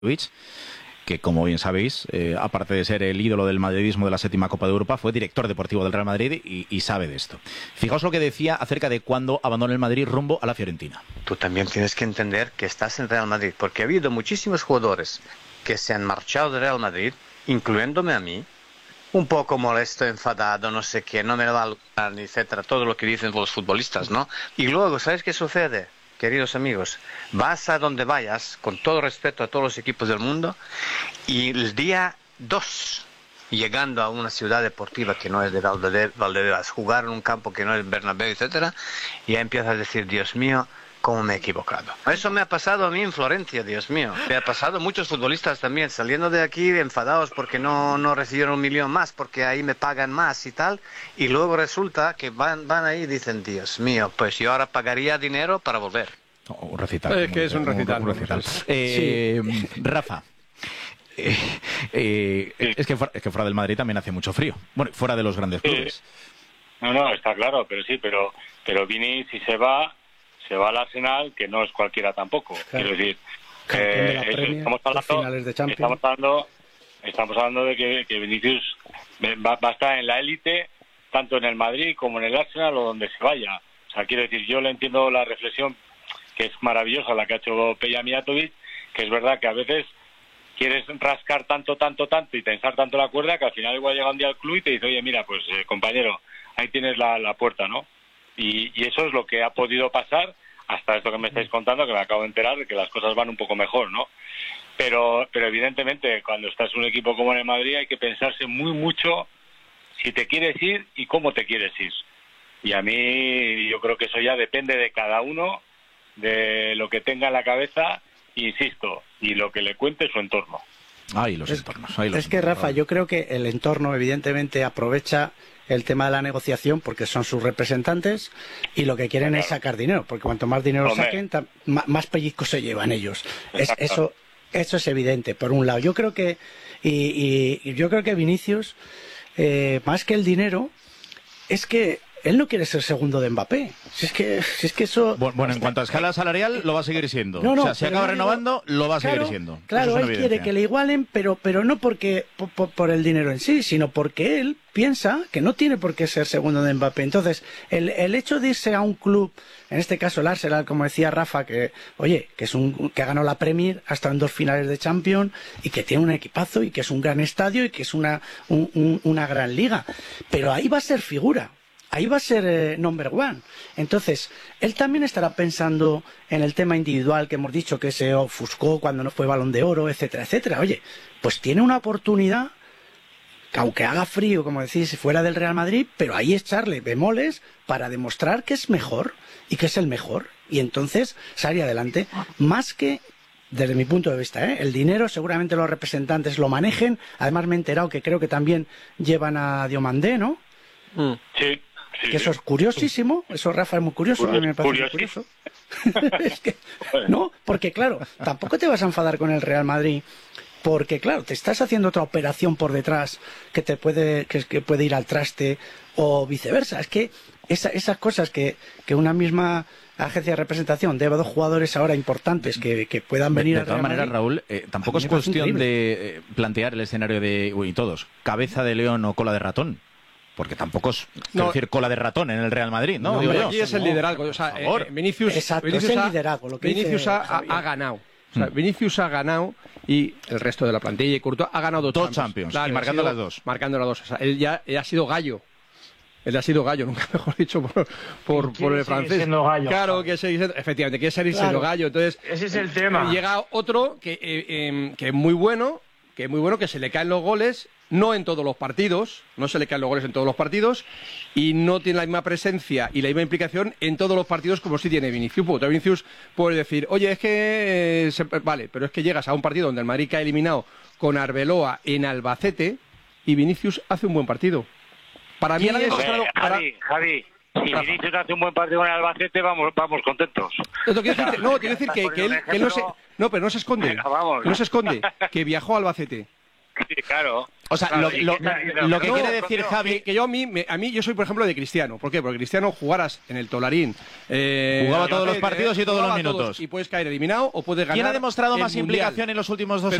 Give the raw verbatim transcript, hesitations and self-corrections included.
que, como bien sabéis, eh, aparte de ser el ídolo del madridismo de la séptima Copa de Europa, fue director deportivo del Real Madrid y, y sabe de esto. Fijaos lo que decía acerca de cuándo abandona el Madrid rumbo a la Fiorentina. Tú también tienes que entender que estás en Real Madrid, porque ha habido muchísimos jugadores que se han marchado de Real Madrid, incluyéndome a mí, un poco molesto, enfadado, no sé qué, no me lo va a lograr, etcétera, todo lo que dicen los futbolistas, ¿no? Y luego, ¿sabes qué sucede? Queridos amigos, vas a donde vayas, con todo respeto a todos los equipos del mundo, y el día dos, llegando a una ciudad deportiva que no es de Valdebebas, jugar en un campo que no es Bernabéu, etcétera, ya empiezas a decir, Dios mío, cómo me he equivocado. Eso me ha pasado a mí en Florencia, Dios mío. Me ha pasado a muchos futbolistas también, saliendo de aquí enfadados porque no, no recibieron un millón más, porque ahí me pagan más y tal, y luego resulta que van, van ahí y dicen, Dios mío, pues yo ahora pagaría dinero para volver. Oh, un recital. Es que es un recital. Un, un recital. Eh, sí. Rafa. Eh, eh, sí. es, que fuera, es que fuera del Madrid también hace mucho frío. Bueno, fuera de los grandes clubes. Sí. No, no, está claro, pero sí, pero, pero Vini, si se va... se va al Arsenal, que no es cualquiera tampoco. Claro. Quiero decir, eh, eso, Premier, estamos, hablando, de estamos hablando estamos hablando de que, que Vinicius va, va a estar en la élite, tanto en el Madrid como en el Arsenal o donde se vaya. O sea, quiero decir, yo le entiendo la reflexión, que es maravillosa la que ha hecho Peja Mijatović, que es verdad que a veces quieres rascar tanto, tanto, tanto y tensar tanto la cuerda que al final igual llega un día al club y te dice, oye, mira, pues eh, compañero, ahí tienes la, la puerta, ¿no? Y, y eso es lo que ha podido pasar hasta esto que me estáis contando, que me acabo de enterar de que las cosas van un poco mejor, ¿no? Pero, pero evidentemente, cuando estás en un equipo como en el Madrid, hay que pensarse muy mucho si te quieres ir y cómo te quieres ir. Y a mí, yo creo que eso ya depende de cada uno, de lo que tenga en la cabeza, insisto, y lo que le cuente su entorno. Ay, los es, entornos. Ay, los es que, entornos. Rafa, yo creo que el entorno, evidentemente, aprovecha el tema de la negociación porque son sus representantes y lo que quieren claro. es sacar dinero, porque cuanto más dinero Hombre. saquen, tam, más pellizcos se llevan ellos. Es, eso, eso es evidente, por un lado. Yo creo que y, y, y yo creo que Vinicius, eh, más que el dinero, es que él no quiere ser segundo de Mbappé. Si es que, si es que eso... Bueno, bueno, en cuanto a escala salarial, lo va a seguir siendo. No, no, o sea, si acaba no, renovando, lo va a claro, seguir siendo. Claro, él quiere que le igualen, pero, pero no porque por, por, por el dinero en sí, sino porque él piensa que no tiene por qué ser segundo de Mbappé. Entonces, el, el hecho de irse a un club, en este caso el Arsenal, como decía Rafa, que, oye, que es un que ha ganado la Premier, ha estado en dos finales de Champions, y que tiene un equipazo, y que es un gran estadio, y que es una, un, un, una gran liga. Pero ahí va a ser figura. Ahí va a ser eh, number one. Entonces, él también estará pensando en el tema individual que hemos dicho que se ofuscó cuando no fue Balón de Oro, etcétera, etcétera. Oye, pues tiene una oportunidad, que aunque haga frío, como decís, fuera del Real Madrid, pero ahí echarle bemoles para demostrar que es mejor y que es el mejor. Y entonces salir adelante. Más que, desde mi punto de vista, ¿eh? el dinero seguramente los representantes lo manejen. Además me he enterado que creo que también llevan a Diomandé, ¿no? Mm. Sí. Sí, que eso es curiosísimo, eso Rafa es muy curioso, a mí me parece muy curioso. Es que, no, porque claro, tampoco te vas a enfadar con el Real Madrid, porque claro, te estás haciendo otra operación por detrás que te puede, que, que puede ir al traste o viceversa. Es que esa, esas cosas que, que una misma agencia de representación debe a dos jugadores ahora importantes que, que puedan venir de, de al todas Real maneras, Madrid, Raúl, eh, tampoco es cuestión de eh, plantear el escenario de, uy, todos, cabeza de león o cola de ratón. Porque tampoco es no, decir cola de ratón en el Real Madrid, ¿no? no Digo hombre, yo. aquí es el liderazgo. O sea, eh, Vinicius, Exacto, Vinicius, es el ha, liderazgo, lo que Vinicius ha, ha, ha ganado. O sea, Vinicius ha ganado y el resto de la plantilla y Courtois ha ganado dos Champions, Champions claro, y marcando sido, las dos. Marcando las dos. O sea, él ya él ha sido gallo. Él ha sido gallo, nunca mejor dicho por, por, por el francés. Siendo gallo, claro, ¿sabes? que sigue, efectivamente, quiere seguir claro. siendo gallo. Entonces, ese es el tema. Llega otro que, eh, eh, que es muy bueno, que es muy bueno, que se le caen los goles. No en todos los partidos, no se le caen los goles en todos los partidos y no tiene la misma presencia y la misma implicación en todos los partidos como sí tiene Vinicius. Porque Vinicius puede decir, oye, es que... Eh, se, vale, pero es que llegas a un partido donde el Madrid cae eliminado con Arbeloa en Albacete y Vinicius hace un buen partido. Para mí... Hombre, es, Javi, para... Javi, si Vinicius hace un buen partido con el Albacete, vamos, vamos contentos. No, quiero decir, no, quiero decir que, que, él, que él no se... No, pero no se esconde. Vamos. No se esconde, que viajó a Albacete. Sí, claro. O sea, lo, lo, lo que no, quiere decir Javi... Que, que yo a mí, me, a mí, yo soy, por ejemplo, de Cristiano. ¿Por qué? Porque Cristiano jugaras en el Tolarín. Eh, Jugaba todos los partidos y todos los minutos. Todos, y puedes caer eliminado o puedes ganar. ¿Quién ha demostrado el más mundial? implicación en los últimos dos